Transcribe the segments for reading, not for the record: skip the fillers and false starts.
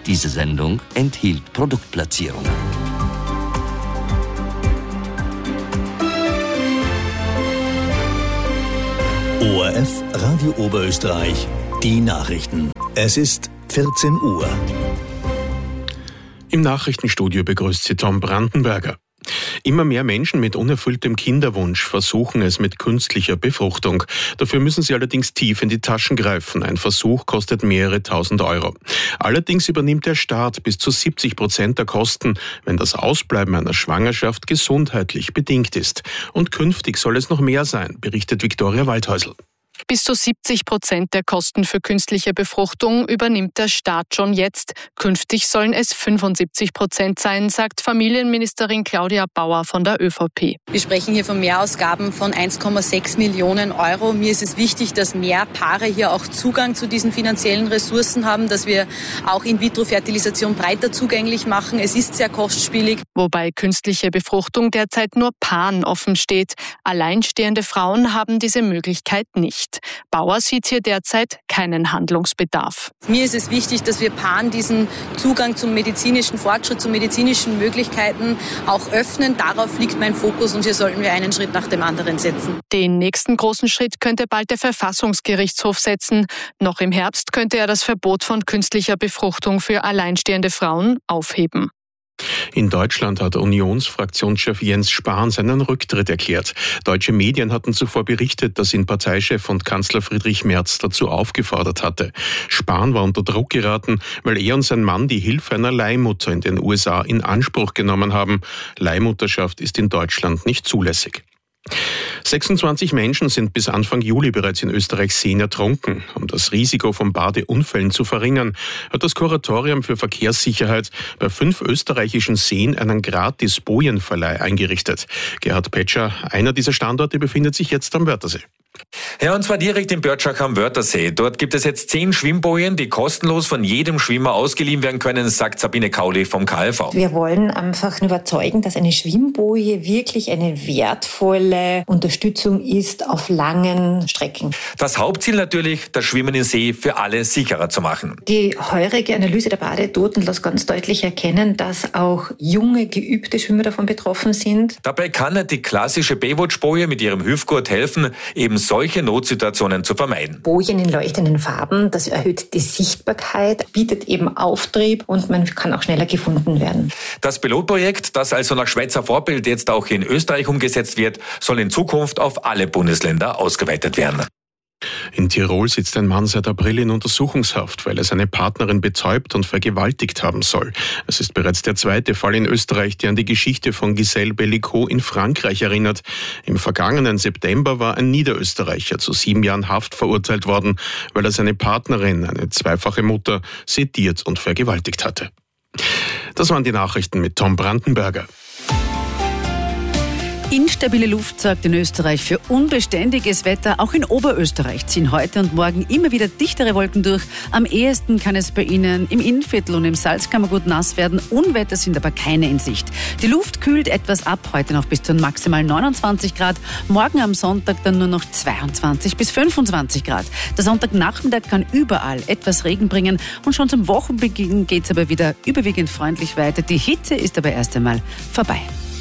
Diese Sendung enthielt Produktplatzierungen. ORF Radio Oberösterreich, die Nachrichten. Es ist 14 Uhr. Im Nachrichtenstudio begrüßt Sie Tom Brandenberger. Immer mehr Menschen mit unerfülltem Kinderwunsch versuchen es mit künstlicher Befruchtung. Dafür müssen sie allerdings tief in die Taschen greifen. Ein Versuch kostet mehrere tausend Euro. Allerdings übernimmt der Staat bis zu 70% der Kosten, wenn das Ausbleiben einer Schwangerschaft gesundheitlich bedingt ist. Und künftig soll es noch mehr sein, berichtet Viktoria Waldhäusl. Bis zu 70% der Kosten für künstliche Befruchtung übernimmt der Staat schon jetzt. Künftig sollen es 75% sein, sagt Familienministerin Claudia Bauer von der ÖVP. Wir sprechen hier von Mehrausgaben von 1,6 Millionen Euro. Mir ist es wichtig, dass mehr Paare hier auch Zugang zu diesen finanziellen Ressourcen haben, dass wir auch In-vitro-Fertilisation breiter zugänglich machen. Es ist sehr kostspielig. Wobei künstliche Befruchtung derzeit nur Paaren offen steht. Alleinstehende Frauen haben diese Möglichkeit nicht. Bauer sieht hier derzeit keinen Handlungsbedarf. Mir ist es wichtig, dass wir Paaren diesen Zugang zum medizinischen Fortschritt, zu medizinischen Möglichkeiten auch öffnen. Darauf liegt mein Fokus und hier sollten wir einen Schritt nach dem anderen setzen. Den nächsten großen Schritt könnte bald der Verfassungsgerichtshof setzen. Noch im Herbst könnte er das Verbot von künstlicher Befruchtung für alleinstehende Frauen aufheben. In Deutschland hat Unionsfraktionschef Jens Spahn seinen Rücktritt erklärt. Deutsche Medien hatten zuvor berichtet, dass ihn Parteichef und Kanzler Friedrich Merz dazu aufgefordert hatte. Spahn war unter Druck geraten, weil er und sein Mann die Hilfe einer Leihmutter in den USA in Anspruch genommen haben. Leihmutterschaft ist in Deutschland nicht zulässig. 26 Menschen sind bis Anfang Juli bereits in Österreichs Seen ertrunken. Um das Risiko von Badeunfällen zu verringern, hat das Kuratorium für Verkehrssicherheit bei 5 österreichischen Seen einen Gratis-Bojenverleih eingerichtet. Gerhard Petscher, einer dieser Standorte, befindet sich jetzt am Wörthersee. Ja, und zwar direkt in Börtschach am Wörthersee. Dort gibt es jetzt 10 Schwimmbojen, die kostenlos von jedem Schwimmer ausgeliehen werden können, sagt Sabine Kauli vom KLV. Wir wollen einfach überzeugen, dass eine Schwimmboje wirklich eine wertvolle Unterstützung ist auf langen Strecken. Das Hauptziel natürlich, das Schwimmen im See für alle sicherer zu machen. Die heurige Analyse der Badetoten lässt ganz deutlich erkennen, dass auch junge, geübte Schwimmer davon betroffen sind. Dabei kann die klassische Baywatch-Boje mit ihrem Hüftgurt helfen, eben solche Notsituationen zu vermeiden. Bojen in leuchtenden Farben, das erhöht die Sichtbarkeit, bietet eben Auftrieb und man kann auch schneller gefunden werden. Das Pilotprojekt, das also nach Schweizer Vorbild jetzt auch in Österreich umgesetzt wird, soll in Zukunft auf alle Bundesländer ausgeweitet werden. In Tirol sitzt ein Mann seit April in Untersuchungshaft, weil er seine Partnerin betäubt und vergewaltigt haben soll. Es ist bereits der zweite Fall in Österreich, der an die Geschichte von Gisèle Bellico in Frankreich erinnert. Im vergangenen September war ein Niederösterreicher zu 7 Jahren Haft verurteilt worden, weil er seine Partnerin, eine zweifache Mutter, sediert und vergewaltigt hatte. Das waren die Nachrichten mit Tom Brandenberger. Instabile Luft sorgt in Österreich für unbeständiges Wetter. Auch in Oberösterreich ziehen heute und morgen immer wieder dichtere Wolken durch. Am ehesten kann es bei Ihnen im Innviertel und im Salzkammergut nass werden. Unwetter sind aber keine in Sicht. Die Luft kühlt etwas ab, heute noch bis zu maximal 29 Grad. Morgen am Sonntag dann nur noch 22 bis 25 Grad. Der Sonntagnachmittag kann überall etwas Regen bringen. Und schon zum Wochenbeginn geht es aber wieder überwiegend freundlich weiter. Die Hitze ist aber erst einmal vorbei.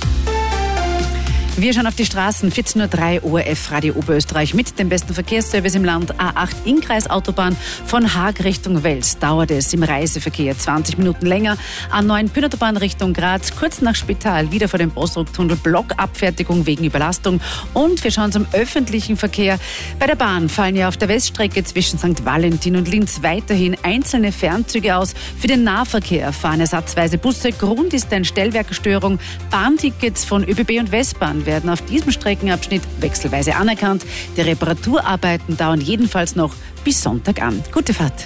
Wir schauen auf die Straßen. 14.03 Uhr ORF Radio Oberösterreich mit dem besten Verkehrsservice im Land. A8 Innkreisautobahn von Haag Richtung Wels dauert es im Reiseverkehr 20 Minuten länger. A9 Pynautobahn Richtung Graz, kurz nach Spital, wieder vor dem Postdrucktunnel, Blockabfertigung wegen Überlastung. Und wir schauen zum öffentlichen Verkehr. Bei der Bahn fallen ja auf der Weststrecke zwischen St. Valentin und Linz weiterhin einzelne Fernzüge aus. Für den Nahverkehr fahren ersatzweise Busse. Grund ist eine Stellwerkstörung. Bahntickets von ÖBB und Westbahn werden auf diesem Streckenabschnitt wechselweise anerkannt. Die Reparaturarbeiten dauern jedenfalls noch bis Sonntag an. Gute Fahrt.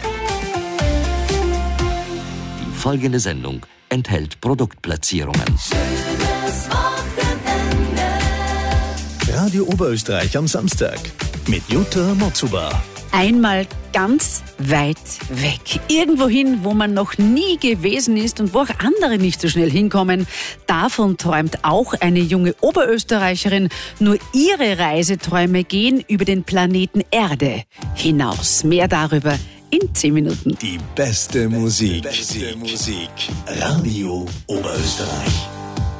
Die folgende Sendung enthält Produktplatzierungen. Schönes Wochenende. Radio Oberösterreich am Samstag mit Jutta Motzuba. Einmal ganz weit weg. Irgendwohin, wo man noch nie gewesen ist und wo auch andere nicht so schnell hinkommen. Davon träumt auch eine junge Oberösterreicherin. Nur ihre Reiseträume gehen über den Planeten Erde hinaus. Mehr darüber in 10 Minuten. Die beste Musik. Radio Oberösterreich.